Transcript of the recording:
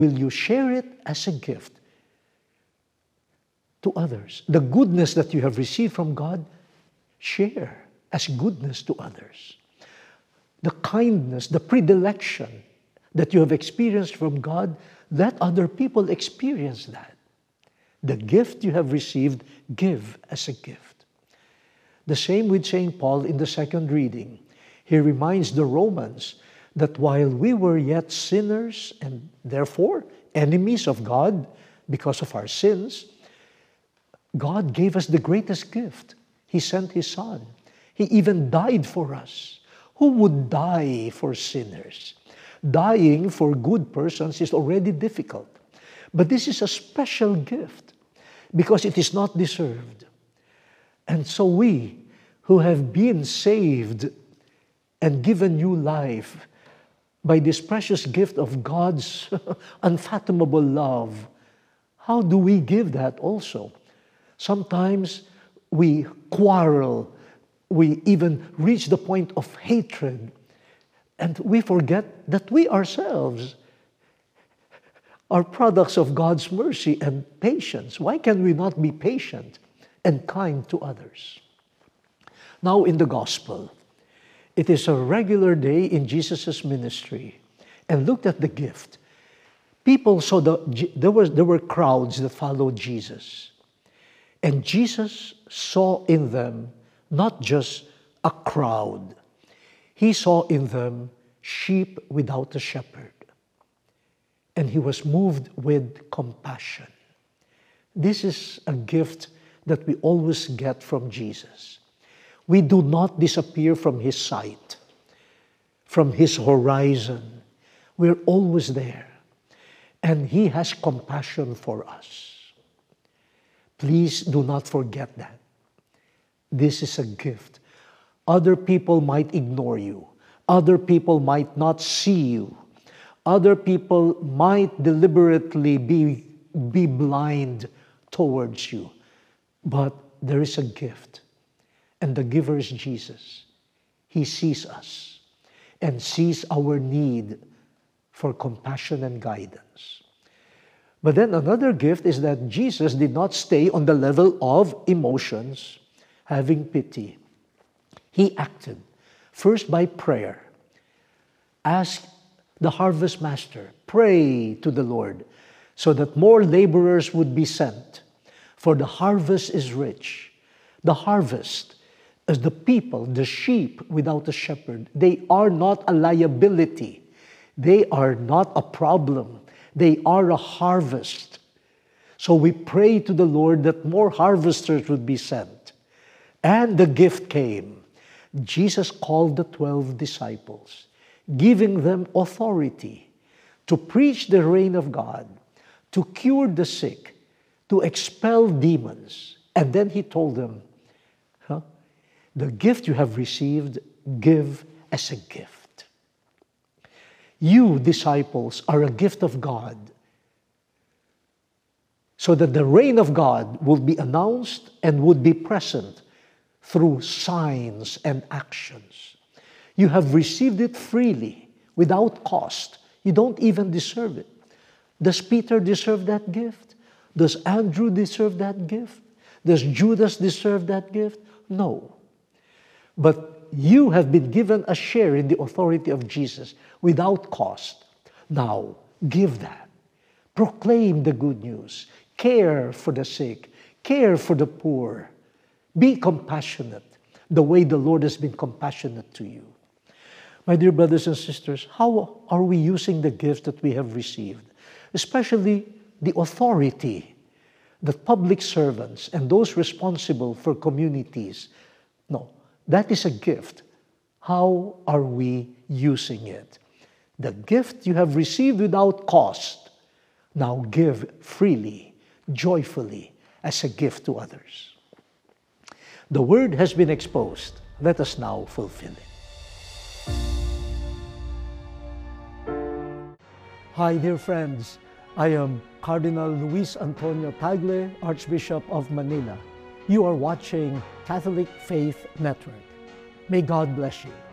Will you share it as a gift to others? The goodness that you have received from God, share as goodness to others. The kindness, the predilection that you have experienced from God, let other people experience that. The gift you have received, give as a gift. The same with St. Paul in the second reading. He reminds the Romans that while we were yet sinners and therefore enemies of God because of our sins, God gave us the greatest gift. He sent His Son. He even died for us. Who would die for sinners? Dying for good persons is already difficult. But this is a special gift because it is not deserved. And so we who have been saved and given new life by this precious gift of God's unfathomable love, how do we give that also? Sometimes we quarrel, we even reach the point of hatred, and we forget that we ourselves are products of God's mercy and patience. Why can we not be patient and kind to others? Now in the Gospel, it is a regular day in Jesus' ministry. And look at the gift. People saw there were crowds that followed Jesus. And Jesus saw in them not just a crowd. He saw in them sheep without a shepherd. And He was moved with compassion. This is a gift that we always get from Jesus. We do not disappear from His sight, from His horizon. We're always there. And He has compassion for us. Please do not forget that. This is a gift. Other people might ignore you. Other people might not see you. Other people might deliberately be blind towards you. But there is a gift. And the giver is Jesus. He sees us and sees our need for compassion and guidance. But then another gift is that Jesus did not stay on the level of emotions, having pity. He acted first by prayer. Ask the harvest master, pray to the Lord so that more laborers would be sent. For the harvest is rich. The harvest, as the people, the sheep without a shepherd, they are not a liability. They are not a problem. They are a harvest. So we pray to the Lord that more harvesters would be sent. And the gift came. Jesus called the 12 disciples, giving them authority to preach the reign of God, to cure the sick, to expel demons. And then He told them, the gift you have received, give as a gift. You, disciples, are a gift of God, so that the reign of God will be announced and would be present through signs and actions. You have received it freely, without cost. You don't even deserve it. Does Peter deserve that gift? Does Andrew deserve that gift? Does Judas deserve that gift? No. But you have been given a share in the authority of Jesus without cost. Now, give that. Proclaim the good news. Care for the sick. Care for the poor. Be compassionate the way the Lord has been compassionate to you. My dear brothers and sisters, how are we using the gifts that we have received? Especially the authority that public servants and those responsible for communities. No, that is a gift. How are we using it? The gift you have received without cost, now give freely, joyfully, as a gift to others. The word has been exposed. Let us now fulfill it. Hi, dear friends. I am Cardinal Luis Antonio Tagle, Archbishop of Manila. You are watching Catholic Faith Network. May God bless you.